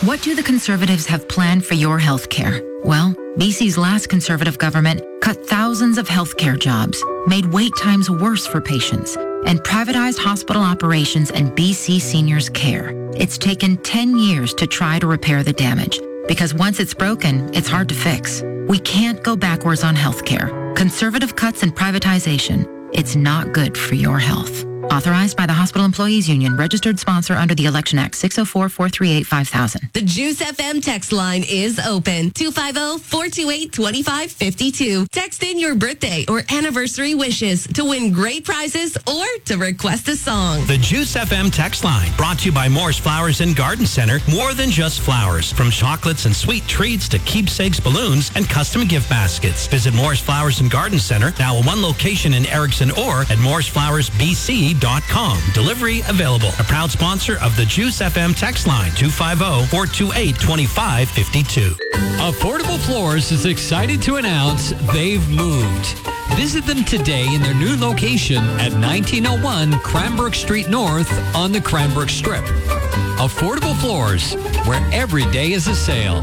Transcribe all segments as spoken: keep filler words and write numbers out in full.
What do the Conservatives have planned for your health care? Well, B C's last Conservative government cut thousands of healthcare jobs, made wait times worse for patients, and privatized hospital operations and B C seniors' care. It's taken ten years to try to repair the damage, because once it's broken, it's hard to fix. We can't go backwards on healthcare. Conservative cuts and privatization, it's not good for your health. Authorized by the Hospital Employees Union, registered sponsor under the Election Act, six oh four, four three eight, five thousand. The Juice F M text line is open. two five zero, four two eight, two five five two. Text in your birthday or anniversary wishes to win great prizes or to request a song. The Juice F M text line, brought to you by Moore's Flowers and Garden Center. More than just flowers. From chocolates and sweet treats to keepsakes, balloons, and custom gift baskets. Visit Moore's Flowers and Garden Center, now in one location in Erickson or at moores flowers b c dot com. Delivery available. A proud sponsor of the Juice F M text line, two five zero, four two eight, two five five two. Affordable Floors is excited to announce they've moved. Visit them today in their new location at nineteen oh one Cranbrook Street North on the Cranbrook Strip. Affordable Floors, where every day is a sale.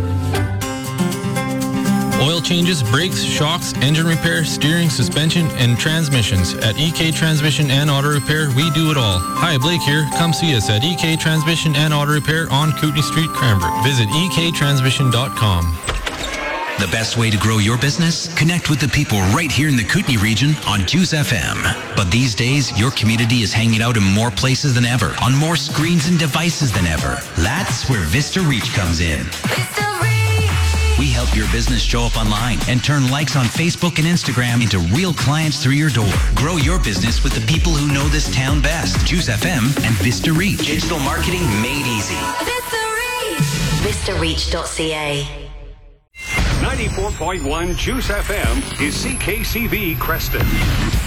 Oil changes, brakes, shocks, engine repair, steering, suspension, and transmissions. At E K Transmission and Auto Repair, we do it all. Hi, Blake here. Come see us at E K Transmission and Auto Repair on Kootenay Street, Cranbrook. Visit e k transmission dot com. The best way to grow your business? Connect with the people right here in the Kootenay region on Juice F M. But these days, your community is hanging out in more places than ever, on more screens and devices than ever. That's where Vista Reach comes in. Vista Reach! We help your business show up online and turn likes on Facebook and Instagram into real clients through your door. Grow your business with the people who know this town best. Juice F M and Vista Reach. Digital marketing made easy. Vista Reach! vista reach dot c a. ninety-four point one Juice F M is C K C V Creston.